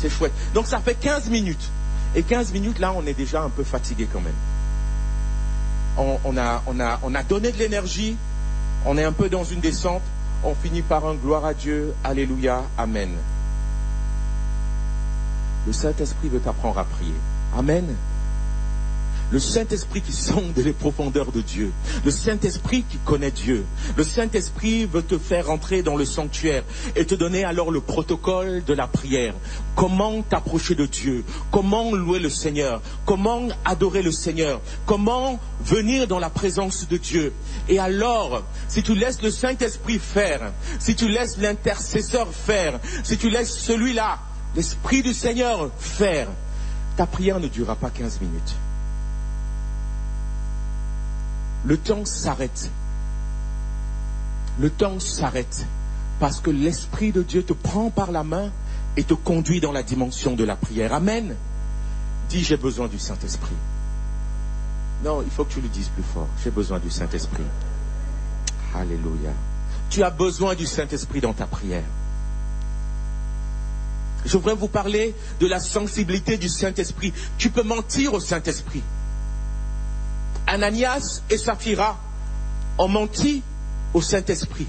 c'est chouette. Donc ça fait 15 minutes. Et 15 minutes, là, on est déjà un peu fatigué quand même. On a donné de l'énergie, on est un peu dans une descente, on finit par un gloire à Dieu, alléluia, amen. Le Saint-Esprit veut t'apprendre à prier. Amen. Le Saint-Esprit qui sonde les profondeurs de Dieu. Le Saint-Esprit qui connaît Dieu. Le Saint-Esprit veut te faire entrer dans le sanctuaire et te donner alors le protocole de la prière. Comment t'approcher de Dieu? Comment louer le Seigneur? Comment adorer le Seigneur? Comment venir dans la présence de Dieu? Et alors, si tu laisses le Saint-Esprit faire, si tu laisses l'intercesseur faire, si tu laisses celui-là, l'Esprit du Seigneur faire, ta prière ne durera pas 15 minutes. Le temps s'arrête. Le temps s'arrête parce que l'Esprit de Dieu te prend par la main et te conduit dans la dimension de la prière. Amen. Dis, j'ai besoin du Saint-Esprit. Non, il faut que tu le dises plus fort. J'ai besoin du Saint-Esprit. Alléluia. Tu as besoin du Saint-Esprit dans ta prière. Je voudrais vous parler de la sensibilité du Saint-Esprit. Tu peux mentir au Saint-Esprit. Ananias et Saphira ont menti au Saint-Esprit.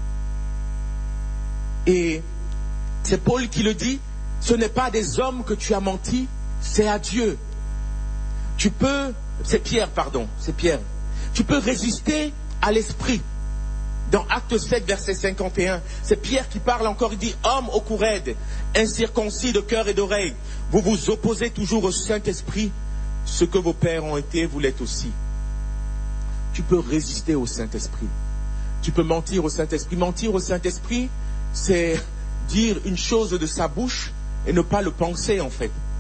Et c'est Paul qui le dit, ce n'est pas des hommes que tu as menti, c'est à Dieu. C'est Pierre. Tu peux résister à l'Esprit. Dans Acte 7, verset 51, c'est Pierre qui parle encore, il dit, hommes au cou raide, incirconcis de cœur et d'oreille, vous vous opposez toujours au Saint-Esprit, ce que vos pères ont été, vous l'êtes aussi. Tu peux résister au Saint-Esprit. Tu peux mentir au Saint-Esprit. Mentir au Saint-Esprit, c'est dire une chose de sa bouche et ne pas le penser en fait.